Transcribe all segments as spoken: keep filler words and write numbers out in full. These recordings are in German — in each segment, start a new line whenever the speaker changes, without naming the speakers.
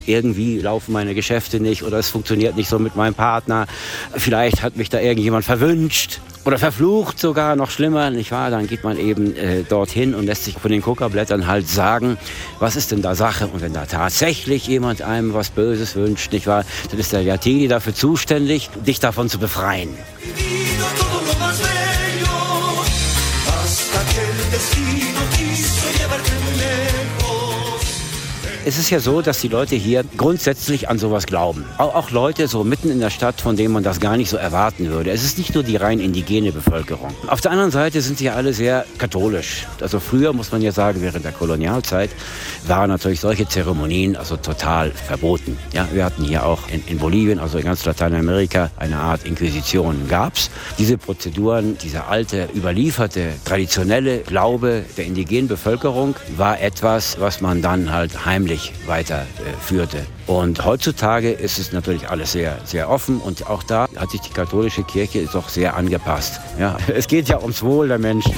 Irgendwie laufen meine Geschäfte nicht oder es funktioniert nicht so mit meinem Partner. Vielleicht hat mich da irgendjemand verwünscht oder verflucht sogar, noch schlimmer, nicht wahr? Dann geht man eben äh, dorthin und lässt sich von den Kokablättern halt sagen, was ist denn da Sache? Und wenn da tatsächlich jemand einem was Böses wünscht, nicht wahr? Dann ist der Yatini dafür zuständig, dich davon zu befreien. Es ist ja so, dass die Leute hier grundsätzlich an sowas glauben. Auch, auch Leute so mitten in der Stadt, von denen man das gar nicht so erwarten würde. Es ist nicht nur die rein indigene Bevölkerung. Auf der anderen Seite sind sie ja alle sehr katholisch. Also früher, muss man ja sagen, während der Kolonialzeit waren natürlich solche Zeremonien also total verboten. Ja, wir hatten hier auch in, in Bolivien, also in ganz Lateinamerika, eine Art Inquisition gab's. Diese Prozeduren, dieser alte, überlieferte, traditionelle Glaube der indigenen Bevölkerung war etwas, was man dann halt heimlich weiterführte. Äh, und heutzutage ist es natürlich alles sehr, sehr offen und auch da hat sich die katholische Kirche doch sehr angepasst. Ja, es geht ja ums Wohl der Menschen.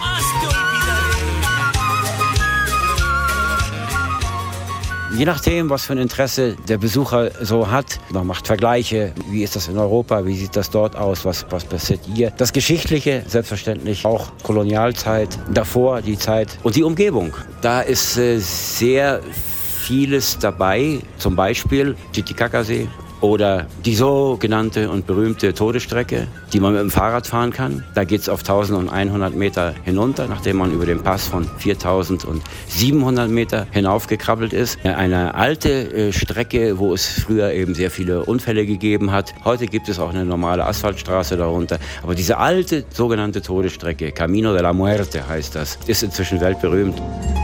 Je nachdem, was für ein Interesse der Besucher so hat, man macht Vergleiche, wie ist das in Europa, wie sieht das dort aus, was, was passiert hier. Das Geschichtliche, selbstverständlich, auch Kolonialzeit, davor die Zeit und die Umgebung. Da ist äh, sehr vieles dabei, zum Beispiel Titicacasee oder die sogenannte und berühmte Todesstrecke, die man mit dem Fahrrad fahren kann. Da geht es auf eintausendeinhundert Meter hinunter, nachdem man über den Pass von viertausendsiebenhundert Meter hinaufgekrabbelt ist. Eine alte äh, Strecke, wo es früher eben sehr viele Unfälle gegeben hat. Heute gibt es auch eine normale Asphaltstraße darunter. Aber diese alte sogenannte Todesstrecke, Camino de la Muerte heißt das, ist inzwischen weltberühmt.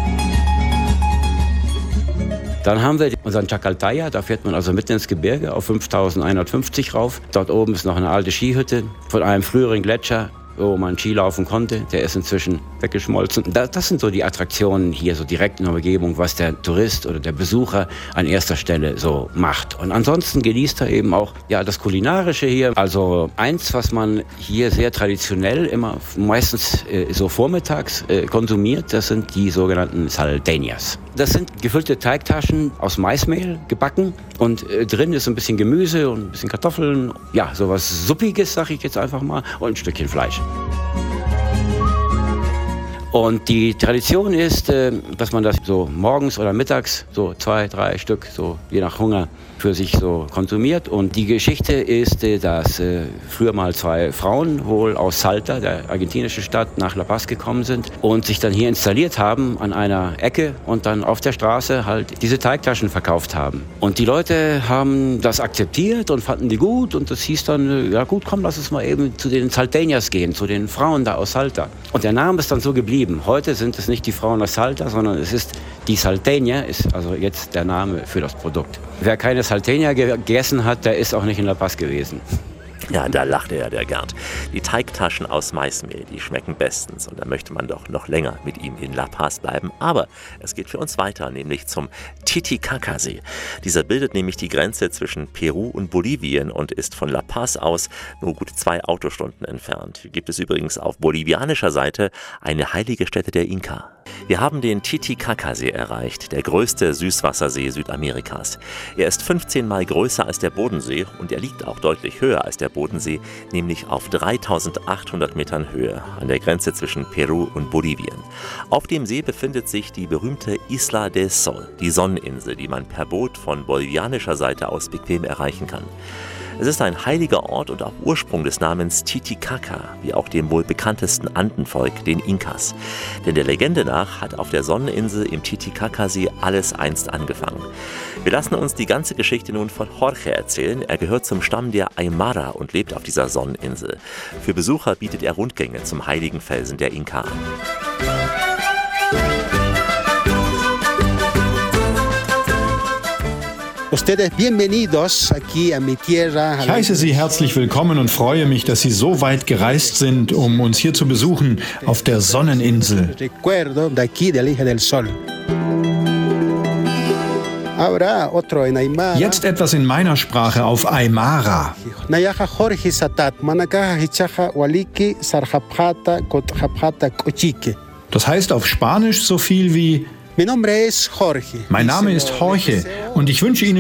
Dann haben wir unseren Chacaltaya, da fährt man also mitten ins Gebirge auf fünftausendeinhundertfünfzig rauf. Dort oben ist noch eine alte Skihütte von einem früheren Gletscher, wo man Ski laufen konnte. Der ist inzwischen weggeschmolzen. Das, das sind so die Attraktionen hier, so direkt in der Umgebung, was der Tourist oder der Besucher an erster Stelle so macht. Und ansonsten genießt er eben auch ja, das Kulinarische hier. Also eins, was man hier sehr traditionell immer meistens äh, so vormittags äh, konsumiert, das sind die sogenannten Salteñas. Das sind gefüllte Teigtaschen aus Maismehl gebacken und äh, drin ist ein bisschen Gemüse und ein bisschen Kartoffeln. Ja, sowas Suppiges, sag ich jetzt einfach mal, und ein Stückchen Fleisch. Und die Tradition ist, äh, dass man das so morgens oder mittags so zwei, drei Stück, so je nach Hunger, für sich so konsumiert. Und die Geschichte ist, äh, dass äh, früher mal zwei Frauen wohl aus Salta, der argentinischen Stadt, nach La Paz gekommen sind und sich dann hier installiert haben an einer Ecke und dann auf der Straße halt diese Teigtaschen verkauft haben. Und die Leute haben das akzeptiert und fanden die gut und das hieß dann, äh, ja gut, komm, lass uns mal eben zu den Salteñas gehen, zu den Frauen da aus Salta. Und der Name ist dann so geblieben. Heute sind es nicht die Frauen aus Salta, sondern es ist die Salteña, ist also jetzt der Name für das Produkt. Wer keine Salteña gegessen hat, der ist auch nicht in La Paz gewesen.
Ja, da lachte ja der Gerd. Die Teigtaschen aus Maismehl, die schmecken bestens. Und da möchte man doch noch länger mit ihm in La Paz bleiben. Aber es geht für uns weiter, nämlich zum Titicacasee. Dieser bildet nämlich die Grenze zwischen Peru und Bolivien und ist von La Paz aus nur gut zwei Autostunden entfernt. Hier gibt es übrigens auf bolivianischer Seite eine heilige Stätte der Inka. Wir haben den Titicacasee erreicht, der größte Süßwassersee Südamerikas. Er ist fünfzehn Mal größer als der Bodensee und er liegt auch deutlich höher als der Bodensee, nämlich auf dreitausendachthundert Metern Höhe an der Grenze zwischen Peru und Bolivien. Auf dem See befindet sich die berühmte Isla del Sol, die Sonneninsel, die man per Boot von bolivianischer Seite aus bequem erreichen kann. Es ist ein heiliger Ort und auch Ursprung des Namens Titicaca, wie auch dem wohl bekanntesten Andenvolk, den Inkas. Denn der Legende nach hat auf der Sonneninsel im Titicacasee alles einst angefangen. Wir lassen uns die ganze Geschichte nun von Jorge erzählen. Er gehört zum Stamm der Aymara und lebt auf dieser Sonneninsel. Für Besucher bietet er Rundgänge zum heiligen Felsen der Inka an.
Ich heiße Sie herzlich willkommen und freue mich, dass Sie so weit gereist sind, um uns hier zu besuchen auf der Sonneninsel. Jetzt etwas in meiner Sprache auf Aymara. Das heißt auf Spanisch so viel wie: Mein Name ist Jorge und ich wünsche Ihnen